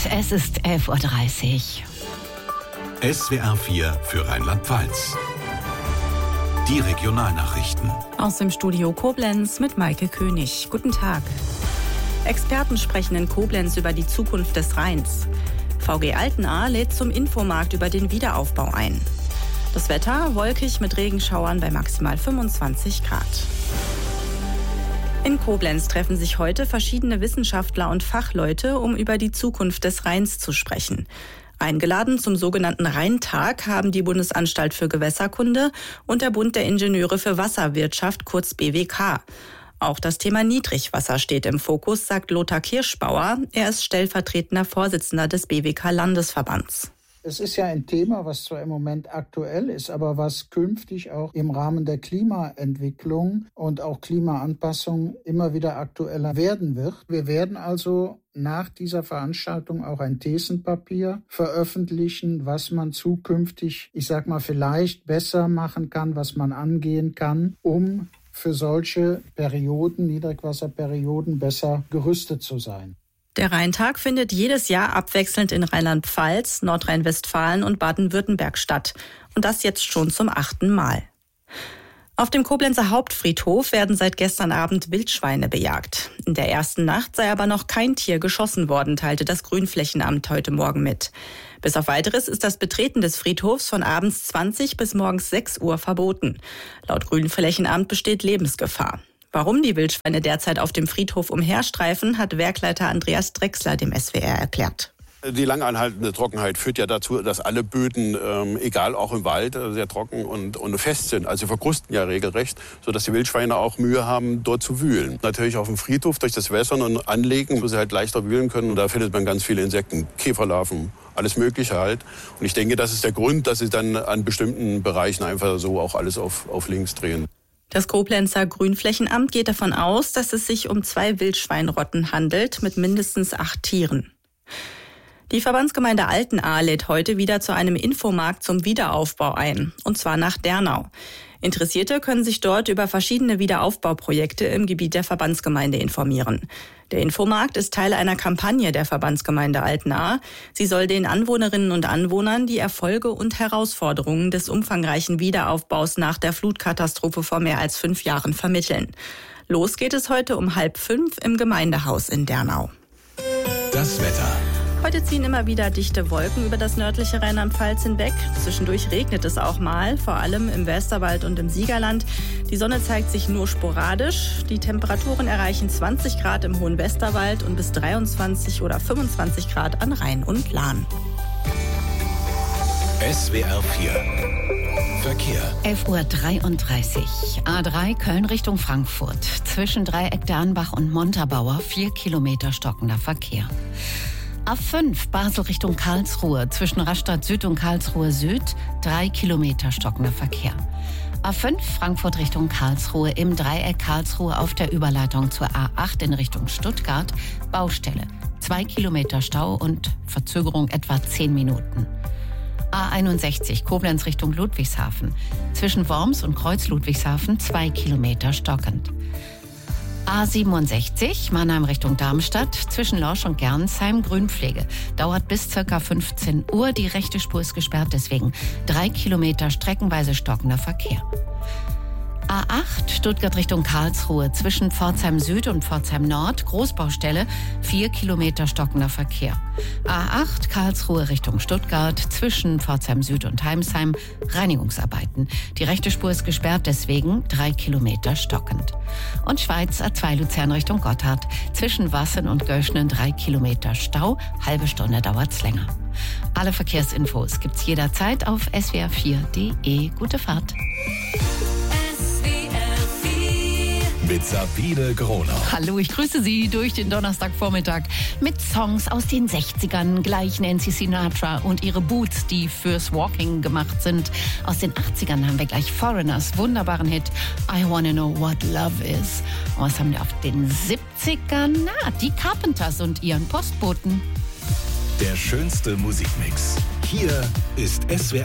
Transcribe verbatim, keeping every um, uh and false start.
es ist elf Uhr dreißig. S W R vier für Rheinland-Pfalz. Die Regionalnachrichten. Aus dem Studio Koblenz mit Maike König. Guten Tag. Experten sprechen in Koblenz über die Zukunft des Rheins. V G Altenahr lädt zum Infomarkt über den Wiederaufbau ein. Das Wetter wolkig mit Regenschauern bei maximal fünfundzwanzig Grad. In Koblenz treffen sich heute verschiedene Wissenschaftler und Fachleute, um über die Zukunft des Rheins zu sprechen. Eingeladen zum sogenannten Rheintag haben die Bundesanstalt für Gewässerkunde und der Bund der Ingenieure für Wasserwirtschaft, kurz B W K. Auch das Thema Niedrigwasser steht im Fokus, sagt Lothar Kirschbauer. Er ist stellvertretender Vorsitzender des B W K-Landesverbands. Es ist ja ein Thema, was zwar im Moment aktuell ist, aber was künftig auch im Rahmen der Klimaentwicklung und auch Klimaanpassung immer wieder aktueller werden wird. Wir werden also nach dieser Veranstaltung auch ein Thesenpapier veröffentlichen, was man zukünftig, ich sag mal, vielleicht besser machen kann, was man angehen kann, um für solche Perioden, Niedrigwasserperioden, besser gerüstet zu sein. Der Rheintag findet jedes Jahr abwechselnd in Rheinland-Pfalz, Nordrhein-Westfalen und Baden-Württemberg statt. Und das jetzt schon zum achten Mal. Auf dem Koblenzer Hauptfriedhof werden seit gestern Abend Wildschweine bejagt. In der ersten Nacht sei aber noch kein Tier geschossen worden, teilte das Grünflächenamt heute Morgen mit. Bis auf Weiteres ist das Betreten des Friedhofs von abends zwanzig bis morgens sechs Uhr verboten. Laut Grünflächenamt besteht Lebensgefahr. Warum die Wildschweine derzeit auf dem Friedhof umherstreifen, hat Werkleiter Andreas Drechsler dem S W R erklärt. Die lang anhaltende Trockenheit führt ja dazu, dass alle Böden, ähm, egal auch im Wald, sehr trocken und, und fest sind. Also verkrusten ja regelrecht, sodass die Wildschweine auch Mühe haben, dort zu wühlen. Natürlich auf dem Friedhof durch das Wässern und Anlegen, wo sie halt leichter wühlen können. Und da findet man ganz viele Insekten, Käferlarven, alles Mögliche halt. Und ich denke, das ist der Grund, dass sie dann an bestimmten Bereichen einfach so auch alles auf, auf links drehen. Das Koblenzer Grünflächenamt geht davon aus, dass es sich um zwei Wildschweinrotten handelt mit mindestens acht Tieren. Die Verbandsgemeinde Altenahr lädt heute wieder zu einem Infomarkt zum Wiederaufbau ein, und zwar nach Dernau. Interessierte können sich dort über verschiedene Wiederaufbauprojekte im Gebiet der Verbandsgemeinde informieren. Der Infomarkt ist Teil einer Kampagne der Verbandsgemeinde Altenahr. Sie soll den Anwohnerinnen und Anwohnern die Erfolge und Herausforderungen des umfangreichen Wiederaufbaus nach der Flutkatastrophe vor mehr als fünf Jahren vermitteln. Los geht es heute um halb fünf im Gemeindehaus in Dernau. Das Wetter. Heute ziehen immer wieder dichte Wolken über das nördliche Rheinland-Pfalz hinweg. Zwischendurch regnet es auch mal, vor allem im Westerwald und im Siegerland. Die Sonne zeigt sich nur sporadisch. Die Temperaturen erreichen zwanzig Grad im hohen Westerwald und bis dreiundzwanzig oder fünfundzwanzig Grad an Rhein und Lahn. S W R vier Verkehr. elf Uhr dreiunddreißig. A drei Köln Richtung Frankfurt. Zwischen Dreieck Dernbach und Montabaur vier Kilometer stockender Verkehr. A fünf Basel Richtung Karlsruhe, zwischen Rastatt Süd und Karlsruhe Süd, drei Kilometer stockender Verkehr. A fünf Frankfurt Richtung Karlsruhe, im Dreieck Karlsruhe auf der Überleitung zur A acht in Richtung Stuttgart, Baustelle, zwei Kilometer Stau und Verzögerung etwa zehn Minuten. A einundsechzig Koblenz Richtung Ludwigshafen, zwischen Worms und Kreuz Ludwigshafen, zwei Kilometer stockend. A siebenundsechzig, Mannheim Richtung Darmstadt, zwischen Lorsch und Gernsheim, Grünpflege. Dauert bis ca. fünfzehn Uhr, die rechte Spur ist gesperrt, deswegen drei Kilometer streckenweise stockender Verkehr. A acht, Stuttgart Richtung Karlsruhe, zwischen Pforzheim Süd und Pforzheim Nord, Großbaustelle, vier Kilometer stockender Verkehr. A acht, Karlsruhe Richtung Stuttgart, zwischen Pforzheim Süd und Heimsheim, Reinigungsarbeiten. Die rechte Spur ist gesperrt, deswegen drei Kilometer stockend. Und Schweiz A zwei Luzern Richtung Gotthard, zwischen Wassen und Göschnen, drei Kilometer Stau, halbe Stunde dauert's länger. Alle Verkehrsinfos gibt's jederzeit auf s w r vier punkt d e. Gute Fahrt. Mit Sabine Groner. Hallo, ich grüße Sie durch den Donnerstagvormittag mit Songs aus den sechzigern, gleich Nancy Sinatra und ihre Boots, die fürs Walking gemacht sind. Aus den achtzigern haben wir gleich Foreigners, wunderbaren Hit I Wanna Know What Love Is. Und was haben wir auf den siebzigern? Na, die Carpenters und ihren Postboten. Der schönste Musikmix. Hier ist S W R